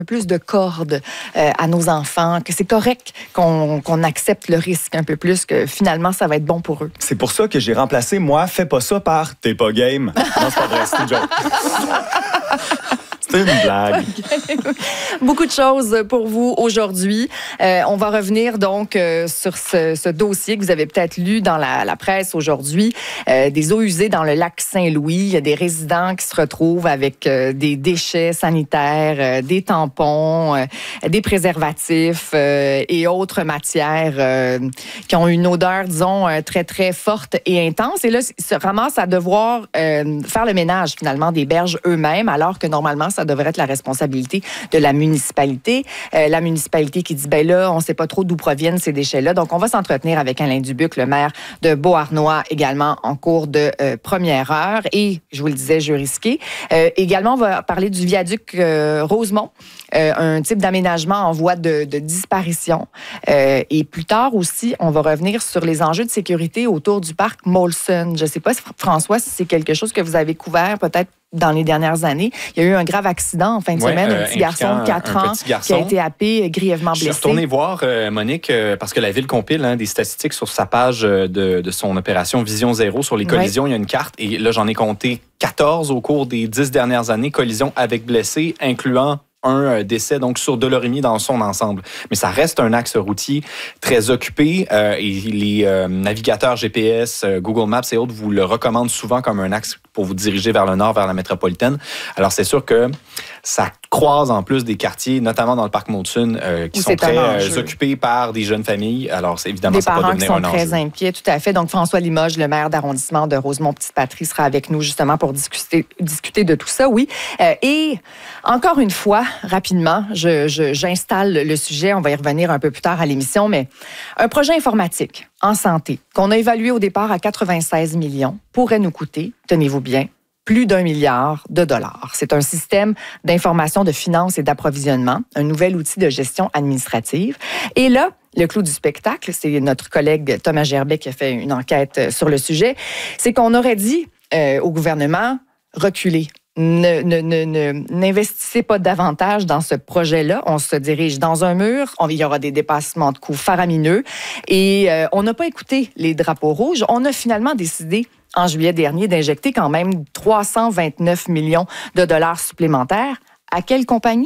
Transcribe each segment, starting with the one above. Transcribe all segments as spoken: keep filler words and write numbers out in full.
plus de cordes euh, à nos enfants, que c'est correct qu'on qu'on accepte le risque un peu plus, que finalement, ça va être bon pour eux. C'est pour ça que j'ai remplacé, moi, fais pas ça par t'es pas game. Non, c'est pas vrai, c'est une joke. C'est une blague. Beaucoup de choses pour vous aujourd'hui. Euh, on va revenir donc euh, sur ce, ce dossier que vous avez peut-être lu dans la, la presse aujourd'hui. Euh, des eaux usées dans le lac Saint-Louis. Il y a des résidents qui se retrouvent avec euh, des déchets sanitaires, euh, des tampons, euh, des préservatifs euh, et autres matières euh, qui ont une odeur, disons, euh, très, très forte et intense. Et là, ils se ramassent à devoir euh, faire le ménage, finalement, des berges eux-mêmes, alors que normalement, ça devrait être la responsabilité de la municipalité. Euh, la municipalité qui dit, ben là, on ne sait pas trop d'où proviennent ces déchets-là. Donc, on va s'entretenir avec Alain Dubuc, le maire de Beauharnois, également en cours de euh, première heure. Et, je vous le disais, jeu risqué. Euh, également, on va parler du viaduc euh, Rosemont, euh, un type d'aménagement en voie de, de disparition. Euh, et plus tard aussi, on va revenir sur les enjeux de sécurité autour du parc Molson. Je ne sais pas, François, si c'est quelque chose que vous avez couvert peut-être dans les dernières années. Il y a eu un grave accident en fin de ouais, semaine, euh, un petit garçon de quatre ans qui a été happé, grièvement blessé. Je suis retourné voir, euh, Monique, euh, parce que la Ville compile hein, des statistiques sur sa page de, de son opération Vision Zéro sur les collisions. Ouais. Il y a une carte et là, j'en ai compté quatorze au cours des dix dernières années, collisions avec blessés, incluant un décès donc sur Delorimier dans son ensemble. Mais ça reste un axe routier très occupé euh, et les euh, navigateurs G P S, euh, Google Maps et autres vous le recommandent souvent comme un axe pour vous diriger vers le nord, vers la métropolitaine. Alors c'est sûr que ça croise en plus des quartiers, notamment dans le parc Molson, euh, qui Où sont très euh, occupés par des jeunes familles. Alors c'est évidemment des ça peut devenir un enjeu. Des parents qui sont très inquiets, tout à fait. Donc François Limoges, le maire d'arrondissement de Rosemont-Petite-Patrie, sera avec nous justement pour discuter, discuter de tout ça, oui. Euh, et encore une fois, rapidement, je, je, j'installe le sujet, on va y revenir un peu plus tard à l'émission, mais un projet informatique en santé qu'on a évalué au départ à quatre-vingt-seize millions pourrait nous coûter, tenez-vous bien, plus d'un milliard de dollars. C'est un système d'information de finances et d'approvisionnement, un nouvel outil de gestion administrative. Et là, le clou du spectacle, c'est notre collègue Thomas Gerbet qui a fait une enquête sur le sujet, c'est qu'on aurait dit euh, au gouvernement, reculer. Ne, ne, ne, ne, n'investissez pas davantage dans ce projet-là. On se dirige dans un mur. On, il y aura des dépassements de coûts faramineux. Et euh, on n'a pas écouté les drapeaux rouges. On a finalement décidé, en juillet dernier, d'injecter quand même trois cent vingt-neuf millions de dollars supplémentaires. À quelle compagnie?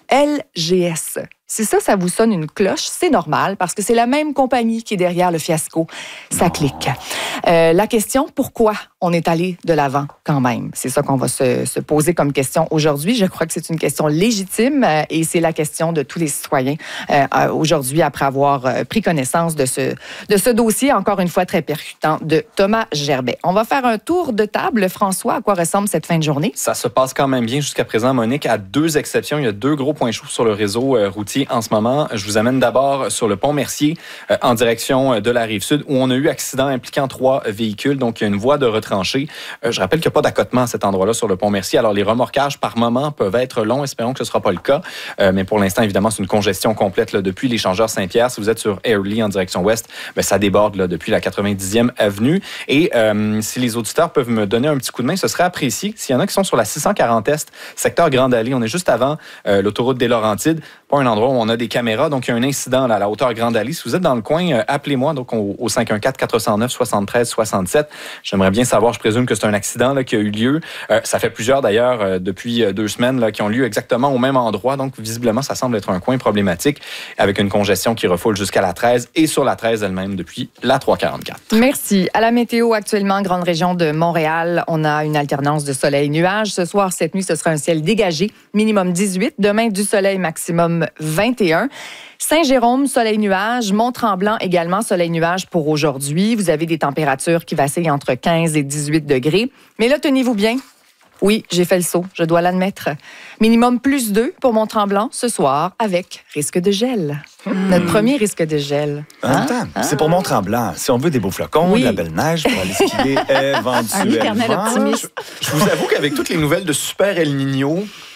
L G S. Si ça, ça vous sonne une cloche, c'est normal parce que c'est la même compagnie qui est derrière le fiasco. Ça clique. Euh, la question, pourquoi on est allé de l'avant quand même? C'est ça qu'on va se, se poser comme question aujourd'hui. Je crois que c'est une question légitime euh, et c'est la question de tous les citoyens euh, aujourd'hui après avoir euh, pris connaissance de ce, de ce dossier, encore une fois très percutant, de Thomas Gerbet. On va faire un tour de table. François, à quoi ressemble cette fin de journée? Ça se passe quand même bien jusqu'à présent, Monique, à deux exceptions. Il y a deux gros points chauds sur le réseau euh, routier en ce moment. Je vous amène d'abord sur le pont Mercier euh, en direction de la Rive-Sud où on a eu accident impliquant trois véhicules. Donc, il y a une voie de retranchée. Euh, je rappelle qu'il n'y a pas d'accotement à cet endroit-là sur le pont Mercier. Alors, les remorquages par moment peuvent être longs. Espérons que ce ne sera pas le cas. Euh, mais pour l'instant, évidemment, c'est une congestion complète là, depuis l'échangeur Saint-Pierre. Si vous êtes sur Airlie en direction ouest, ben, ça déborde là, depuis la quatre-vingt-dixième avenue. Et euh, si les auditeurs peuvent me donner un petit coup de main, ce serait apprécié. S'il y en a qui sont sur la six cent quarante Est, secteur Grande Allée, on est juste avant euh, l'autoroute des Laurentides. Pas un endroit où on a des caméras. Donc, il y a un incident là, à la hauteur Grande Allée. Si vous êtes dans le coin, euh, appelez-moi donc au, au cinq un quatre, quatre zéro neuf, soixante-treize soixante-sept. J'aimerais bien savoir, je présume que c'est un accident là, qui a eu lieu. Euh, ça fait plusieurs, d'ailleurs, euh, depuis euh, deux semaines, là, qui ont lieu exactement au même endroit. Donc, visiblement, ça semble être un coin problématique avec une congestion qui refoule jusqu'à la treize et sur la treize elle-même depuis la trois cent quarante-quatre. Merci. À la météo, actuellement, grande région de Montréal, on a une alternance de soleil-nuages. Ce soir, cette nuit, ce sera un ciel dégagé, minimum dix-huit. Demain, du soleil, maximum vingt et un. Saint-Jérôme, soleil-nuage. Mont-Tremblant également, soleil-nuage pour aujourd'hui. Vous avez des températures qui vacillent entre quinze et dix-huit degrés. Mais là, tenez-vous bien. Oui, j'ai fait le saut, je dois l'admettre. Minimum plus deux pour Mont-Tremblant ce soir avec risque de gel. Mmh. Notre premier risque de gel. Hein? Attends, ah. c'est pour Mont-Tremblant. Si on veut des beaux flocons, oui. de la belle neige pour aller skier éventuellement. Un éternel optimiste. Je, je vous avoue qu'avec toutes les nouvelles de Super El Niño,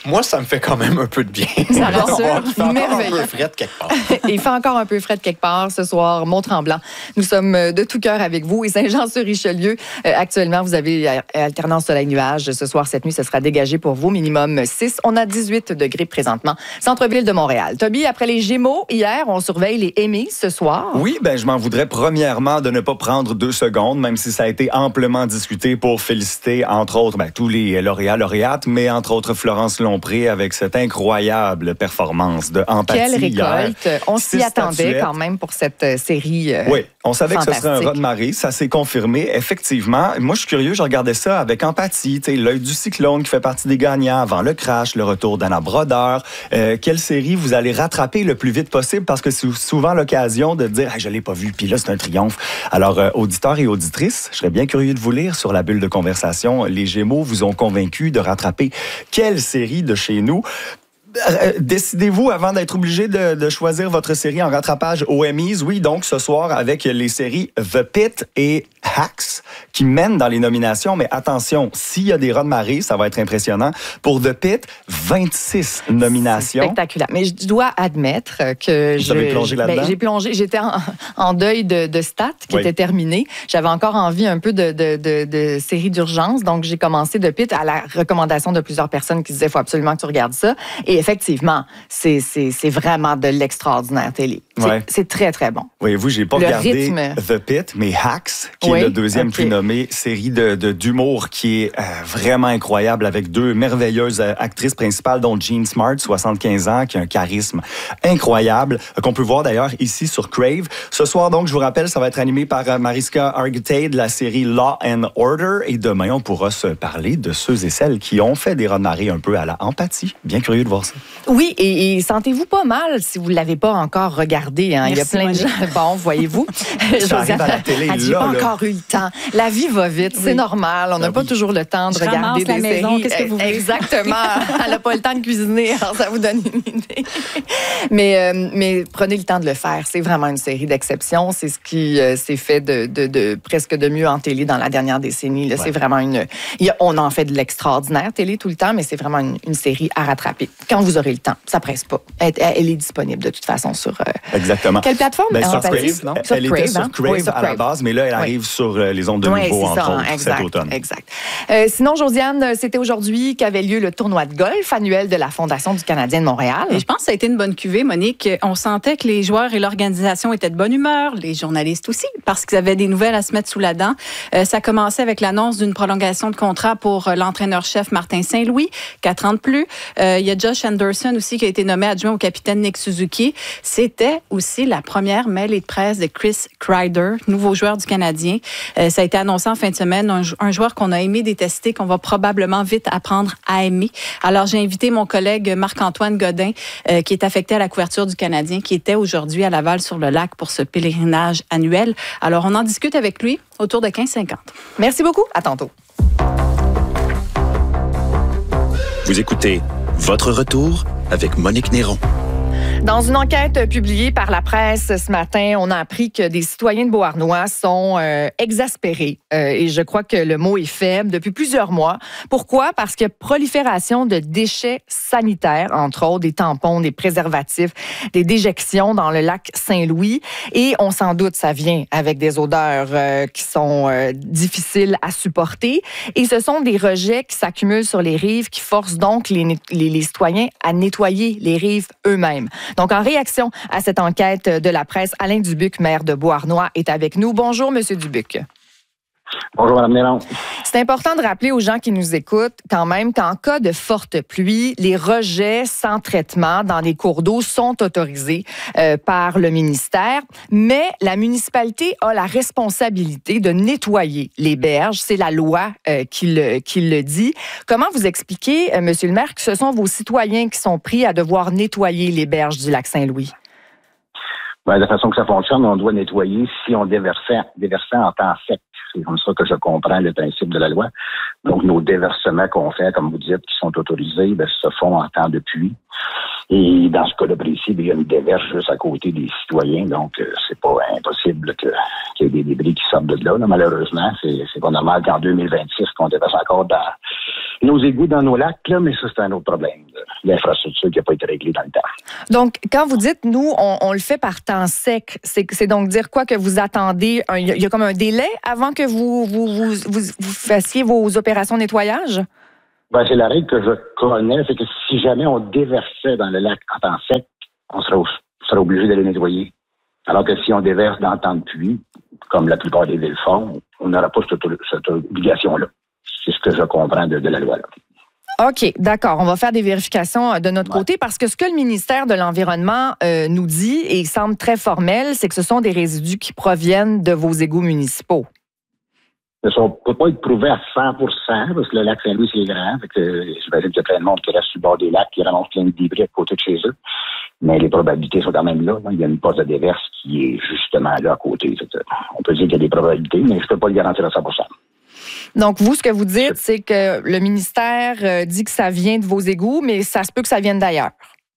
Moi, ça me fait quand même un peu de bien. Ça rassure. Il fait encore Merveilleux. un peu frais de quelque part. Il fait encore un peu frais de quelque part ce soir, Mont-Tremblant. Nous sommes de tout cœur avec vous et Saint-Jean-sur-Richelieu. Euh, actuellement, vous avez alternance soleil-nuage. Ce soir, cette nuit, ce sera dégagé pour vous, minimum six. On a dix-huit degrés présentement. Centre-ville de Montréal. Toby, après les Gémeaux, hier, on surveille les Emmys ce soir. Oui, ben je m'en voudrais premièrement de ne pas prendre deux secondes, même si ça a été amplement discuté pour féliciter, entre autres, ben, tous les lauréats, lauréates, mais entre autres Florence Lompré avec cette incroyable performance de Empathie. Quelle récolte! Hier. On s'y Six attendait statuettes. quand même pour cette euh, série. Euh, oui, on savait fantastique. que ce serait un raz-de-marée. Ça s'est confirmé, effectivement. Moi, je suis curieux, je regardais ça avec empathie. Tu sais, L'œil du cyclone qui fait partie des gagnants avant le crash, le retour d'Anna Brodeur. Euh, quelle série vous allez rattraper le plus vite possible parce que c'est souvent l'occasion de dire hey, « je l'ai pas vu », puis là, c'est un triomphe. Alors, euh, auditeurs et auditrices, je serais bien curieux de vous lire sur la bulle de conversation. Les Gémeaux vous ont convaincu de rattraper quelle série de chez nous? Euh, décidez-vous avant d'être obligé de, de choisir votre série en rattrapage aux Emmys. Oui, donc ce soir avec les séries The Pitt et Hacks qui mènent dans les nominations. Mais attention, s'il y a des raz-de-marée, ça va être impressionnant. Pour The Pitt, vingt-six nominations. C'est spectaculaire. Mais je dois admettre que Vous je, avez plongé là-dedans? Ben, j'ai plongé. J'étais en, en deuil de, de stats qui oui. était terminé. J'avais encore envie un peu de, de, de, de série d'urgence. Donc, j'ai commencé The Pitt à la recommandation de plusieurs personnes qui disaient il faut absolument que tu regardes ça. Et effectivement, c'est, c'est, c'est vraiment de l'extraordinaire télé. C'est, ouais. c'est très, très bon. Voyez-vous, j'ai pas le regardé rythme. The Pitt, mais Hacks, qui oui? est le deuxième okay. prix nommé, série de, de, d'humour qui est euh, vraiment incroyable avec deux merveilleuses euh, actrices principales, dont Jean Smart, soixante-quinze ans, qui a un charisme incroyable, euh, qu'on peut voir d'ailleurs ici sur Crave. Ce soir, donc, je vous rappelle, ça va être animé par euh, Mariska Hargitay de la série Law and Order. Et demain, on pourra se parler de ceux et celles qui ont fait des raz-de-marée un peu à la empathie. Bien curieux de voir ça. Oui, et, et sentez-vous pas mal si vous ne l'avez pas encore regardé. Hein. Merci, il y a plein Monique. de gens. Bon, voyez-vous. Ça arrive à la télé, elle dit, j'ai là, pas là. encore eu le temps. La vie va vite, Oui. c'est normal. On n'a Ben pas oui. toujours le temps de Je regarder ramasse la des maison, séries. qu'est-ce que vous voulez? Exactement. Elle n'a pas le temps de cuisiner, alors ça vous donne une idée. Mais, euh, mais prenez le temps de le faire. C'est vraiment une série d'exceptions. C'est ce qui euh, s'est fait de, de, de presque de mieux en télé dans la dernière décennie. Là, Ouais. C'est vraiment une. Il y a, on en fait de l'extraordinaire télé tout le temps, mais c'est vraiment une, une série à rattraper. Quand vous aurez le temps, ça presse pas. Elle, elle est disponible de toute façon sur. Euh, Exactement. quelle plateforme? Ben, sur Empathie? Crave, non? Sur Elle Crave, était sur hein? Crave Oui, sur à la Crave. base, mais là, elle Oui. arrive sur euh, les ondes de Oui, nouveau, c'est entre ça, autres, exact, cet automne. exact. Euh, sinon, Josiane, c'était aujourd'hui qu'avait lieu le tournoi de golf annuel de la Fondation du Canadien de Montréal. Et je pense que ça a été une bonne cuvée, Monique. On sentait que les joueurs et l'organisation étaient de bonne humeur, les journalistes aussi, parce qu'ils avaient des nouvelles à se mettre sous la dent. Euh, ça commençait avec l'annonce d'une prolongation de contrat pour euh, l'entraîneur-chef Martin Saint-Louis, quatre ans de plus. Euh, il y a Josh Anderson aussi qui a été nommé adjoint au capitaine Nick Suzuki. C'était aussi la première mêlée de presse de Chris Kreider, nouveau joueur du Canadien. Euh, ça a été annoncé en fin de semaine, un, un joueur qu'on a aimé détester, qu'on va probablement vite apprendre à aimer. Alors, j'ai invité mon collègue Marc-Antoine Godin, euh, qui est affecté à la couverture du Canadien, qui était aujourd'hui à Laval-sur-le-Lac pour ce pèlerinage annuel. Alors, on en discute avec lui autour de quinze cinquante. Merci beaucoup. À tantôt. Vous écoutez Votre retour avec Monique Néron. Dans une enquête publiée par la presse ce matin, on a appris que des citoyens de Beauharnois sont euh, exaspérés. Euh, et je crois que le mot est faible depuis plusieurs mois. Pourquoi? Parce qu'il y a prolifération de déchets sanitaires, entre autres des tampons, des préservatifs, des déjections dans le lac Saint-Louis. Et on s'en doute, ça vient avec des odeurs euh, qui sont euh, difficiles à supporter. Et ce sont des rejets qui s'accumulent sur les rives, qui forcent donc les, les, les citoyens à nettoyer les rives eux-mêmes. Donc, en réaction à cette enquête de la presse, Alain Dubuc, maire de Beauharnois, est avec nous. Bonjour, Monsieur Dubuc. Bonjour, Mme Néron. C'est important de rappeler aux gens qui nous écoutent quand même qu'en cas de forte pluie, les rejets sans traitement dans les cours d'eau sont autorisés euh, par le ministère, mais la municipalité a la responsabilité de nettoyer les berges. C'est la loi euh, qui, le, qui le dit. Comment vous expliquez, euh, Monsieur le maire, que ce sont vos citoyens qui sont pris à devoir nettoyer les berges du lac Saint-Louis? Ben, de la façon que ça fonctionne, on doit nettoyer si on déversait, déversait en temps sec. C'est comme ça que je comprends le principe de la loi. Donc, nos déversements qu'on fait, comme vous dites, qui sont autorisés, ben, se font en temps de pluie. Et dans ce cas-là précis, il y a une déverse juste à côté des citoyens. Donc, euh, c'est pas impossible que, qu'il y ait des débris qui sortent de là. là. Malheureusement, c'est, c'est pas normal qu'en deux mille vingt-six, qu'on déverse encore dans nos égouts, dans nos lacs, là, mais ça, c'est un autre problème de, d'infrastructure qui n'a pas été réglée dans le temps. Donc, quand vous dites, nous, on, on le fait par temps sec, c'est, c'est donc dire quoi que vous attendez? Il y, y a comme un délai avant que vous, vous, vous, vous, vous fassiez vos opérations de nettoyage? Ben, c'est la règle que je connais, c'est que si jamais on déversait dans le lac en temps sec, on serait, on serait obligé d'aller nettoyer. Alors que si on déverse dans le temps de pluie, comme la plupart des villes font, on n'aura pas cette, cette obligation-là. C'est ce que je comprends de, de la loi, là. OK, d'accord. On va faire des vérifications de notre ouais. côté parce que ce que le ministère de l'Environnement euh, nous dit, et il semble très formel, c'est que ce sont des résidus qui proviennent de vos égouts municipaux. Ça ne peut pas être prouvé à cent pour cent parce que le lac Saint-Louis, c'est grand. Fait que, j'imagine qu'il y a plein de monde qui reste sur le bord des lacs, qui ramasse plein de débris à côté de chez eux. Mais les probabilités sont quand même là. Il y a une poste de déverse qui est justement là à côté. On peut dire qu'il y a des probabilités, mais je ne peux pas le garantir à cent pour cent. Donc, vous, ce que vous dites, c'est que le ministère dit que ça vient de vos égouts, mais ça se peut que ça vienne d'ailleurs.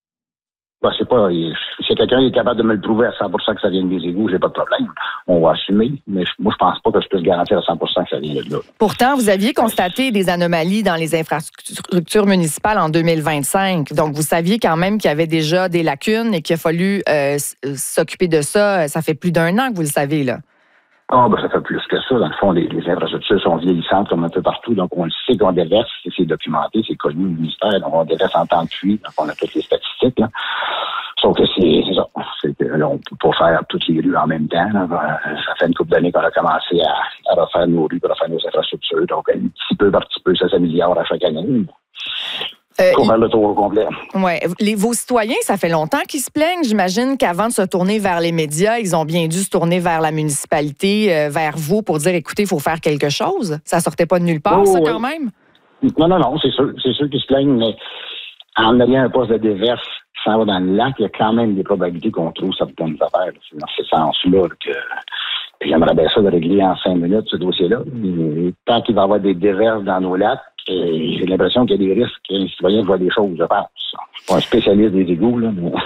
Ben, c'est pas, si quelqu'un est capable de me le prouver à cent pour cent que ça vient des égouts, j'ai pas de problème. On va assumer, mais moi, je pense pas que je puisse garantir à cent pour cent que ça vient de là. Pourtant, vous aviez constaté des anomalies dans les infrastructures municipales en deux mille vingt-cinq. Donc, vous saviez quand même qu'il y avait déjà des lacunes et qu'il a fallu euh, s'occuper de ça. Ça fait plus d'un an que vous le savez, là. Ah, oh, ben, ça fait plus que ça. Dans le fond, les, les infrastructures sont vieillissantes comme un peu partout. Donc, on le sait qu'on déverse. C'est documenté, c'est connu au ministère. Donc, on déverse en temps de pluie. Donc, on a toutes les statistiques, là. Sauf que c'est, c'est ça. C'est que, là, on peut pas faire toutes les rues en même temps, là. Ça fait une couple d'années qu'on a commencé à, à refaire nos rues, à refaire nos infrastructures. Donc, un petit peu par petit peu, ça s'améliore à chaque année. Euh, Pour faire le tour au complet. Ouais. Les, vos citoyens, ça fait longtemps qu'ils se plaignent. J'imagine qu'avant de se tourner vers les médias, ils ont bien dû se tourner vers la municipalité, euh, vers vous, pour dire, écoutez, il faut faire quelque chose. Ça sortait pas de nulle part, oh, ça, oui. quand même? Non, non, non, c'est sûr. C'est sûr qu'ils se plaignent, mais en ayant un poste de déverse qui s'en va dans le lac, il y a quand même des probabilités qu'on trouve certaines affaires. C'est dans ce sens-là que j'aimerais bien ça de régler en cinq minutes, ce dossier-là. Et tant qu'il va y avoir des déverses dans nos lacs, et j'ai l'impression qu'il y a des risques que les citoyens voient des choses, je pense. Je suis pas un spécialiste des égouts, là, mais...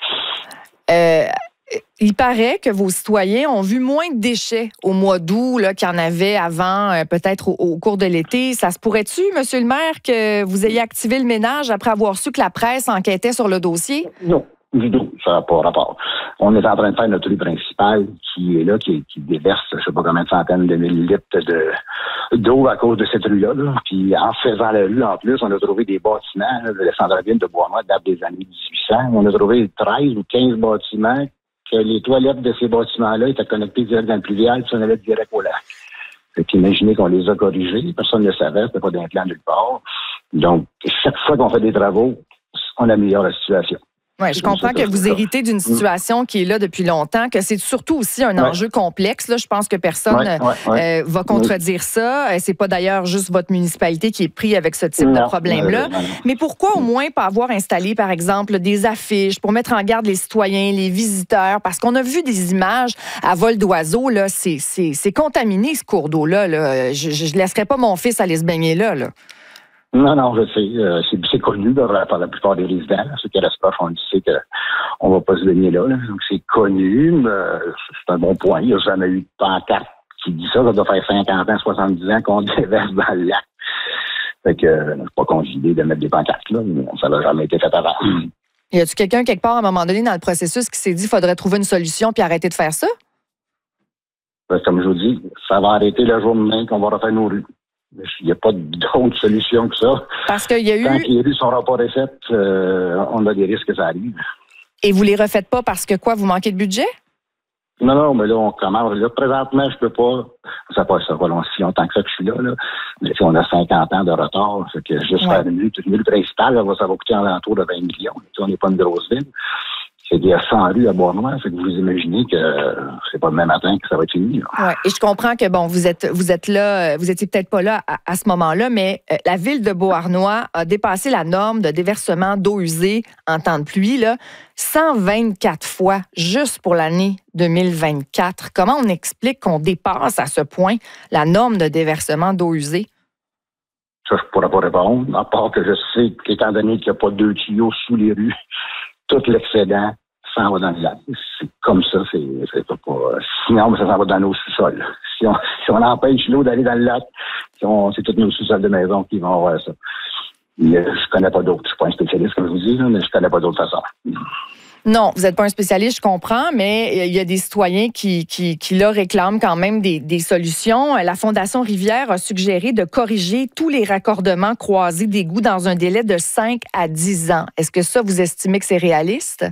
Euh, il paraît que vos citoyens ont vu moins de déchets au mois d'août là, qu'il y en avait avant, euh, peut-être au, au cours de l'été. Ça se pourrait-tu, monsieur le maire, que vous ayez activé le ménage après avoir su que la presse enquêtait sur le dossier? Non. Du tout, ça n'a pas rapport. On est en train de faire notre rue principale qui est là, qui, qui déverse, je ne sais pas combien de centaines de mille litres de, d'eau à cause de cette rue-là. Là. Puis en faisant la rue, en plus, on a trouvé des bâtiments. Là, le centre-ville de Bois-Noir date des années dix-huit cents. On a trouvé treize ou quinze bâtiments que les toilettes de ces bâtiments-là étaient connectées direct dans le pluvial, puis on allait direct au lac. Fait qu'imaginez qu'on les a corrigés. Personne ne le savait, c'était pas d'implant nulle part. Donc, chaque fois qu'on fait des travaux, on améliore la situation. Oui, je comprends que vous héritez d'une situation qui est là depuis longtemps, que c'est surtout aussi un ouais. enjeu complexe. Là. Je pense que personne ouais, ouais, ouais. Euh, va contredire ça. C'est pas d'ailleurs juste votre municipalité qui est prise avec ce type non, de problème-là. Non, non, non. Mais pourquoi au moins pas avoir installé, par exemple, des affiches pour mettre en garde les citoyens, les visiteurs? Parce qu'on a vu des images à vol d'oiseau. Là, c'est, c'est, c'est contaminé, ce cours d'eau-là. Là. Je ne laisserais pas mon fils aller se baigner là. là. Non, non, je sais. Euh, c'est, c'est connu là, par la plupart des résidents. Ceux qui restent proches, on le sait qu'on ne va pas se baigner là, là. Donc, c'est connu. Mais c'est un bon point. Il n'y a jamais eu de pancarte qui dit ça. Ça doit faire cinquante ans, soixante-dix ans qu'on déverse dans le lac. Fait que euh, c'est pas considéré de mettre des pancartes là. Mais ça n'a jamais été fait avant. Y a-tu quelqu'un quelque part, à un moment donné, dans le processus, qui s'est dit qu'il faudrait trouver une solution puis arrêter de faire ça? Ben, comme je vous dis, ça va arrêter le jour demain qu'on va refaire nos rues. Il n'y a pas d'autre solution que ça. Parce qu'il y a eu... Tant que les rues ne seront pas refaites, euh, on a des risques que ça arrive. Et vous ne les refaites pas parce que quoi, vous manquez de budget? Non, non, mais là, on commence. Là, présentement, je peux pas... Ça passe ça pas si longtemps que ça que je suis là. là. Mais si on a cinquante ans de retard, c'est que juste ouais. faire une rue, une rue principale, là, ça va coûter en entour de vingt millions. On n'est pas une grosse ville. C'est qu'il y a cent rues à Bois-Noir, fait que vous imaginez que c'est pas le même matin que ça va être fini. Ouais, et je comprends que bon, vous êtes vous êtes là, vous étiez peut-être pas là à, à ce moment-là, mais euh, la ville de Beauharnois a dépassé la norme de déversement d'eau usée en temps de pluie là, cent vingt-quatre fois juste pour l'année deux mille vingt-quatre. Comment on explique qu'on dépasse à ce point la norme de déversement d'eau usée? Ça, je ne pourrais pas répondre, à part que je sais qu'étant donné qu'il n'y a pas deux tuyaux sous les rues, tout l'excédent s'en va dans le lac. C'est comme ça, c'est, c'est pas, pas... Sinon, ça s'en va dans nos sous-sols. Si on, si on empêche l'eau d'aller dans le lac, on, c'est tous nos sous-sols de maison qui vont avoir ça. Mais je connais pas d'autres. Je suis pas un spécialiste, comme je vous dis, là, mais je connais pas d'autres façons. Non, vous n'êtes pas un spécialiste, je comprends, mais il y a des citoyens qui, qui, qui là, réclament quand même des, des solutions. La Fondation Rivière a suggéré de corriger tous les raccordements croisés d'égouts dans un délai de cinq à dix ans. Est-ce que ça, vous estimez que c'est réaliste?